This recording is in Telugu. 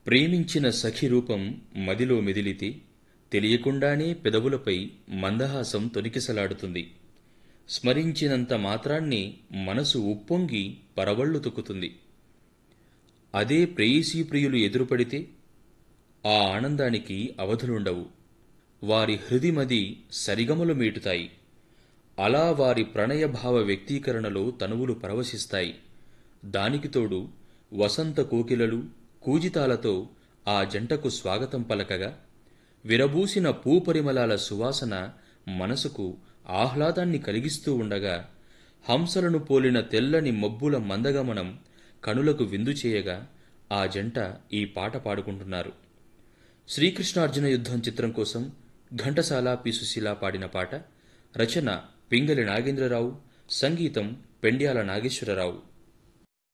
ప్రేమించిన సఖి రూపం మదిలో మెదిలితే తెలియకుండానే పెదవులపై మందహాసం తొణికిసలాడుతుంది. స్మరించినంత మాత్రాన్ని మనసు ఉప్పొంగి పరవళ్లు తొక్కుతుంది. అదే ప్రేయసీ ప్రియులు ఎదురుపడితే ఆ ఆనందానికి అవధులుండవు. వారి హృదిమది సరిగమలు మీటుతాయి. అలా వారి ప్రణయభావ వ్యక్తీకరణలో తనువులు పరవశిస్తాయి. దానికి తోడు వసంత కోకిలలు కూజితాలతో ఆ జంటకు స్వాగతం పలకగా విరబూసిన పూపరిమళాల సువాసన మనసుకు ఆహ్లాదాన్ని కలిగిస్తూ ఉండగా, హంసలను పోలిన తెల్లని మబ్బుల మందగమనం కనులకు విందు చేయగా ఆ జంట ఈ పాట పాడుకుంటున్నారు. శ్రీకృష్ణార్జున యుద్ధం చిత్రం కోసం ఘంటసాల పి. సుశీల పాడిన పాట. రచన పింగళి నాగేంద్రరావు, సంగీతం పెండ్యాల నాగేశ్వరరావు.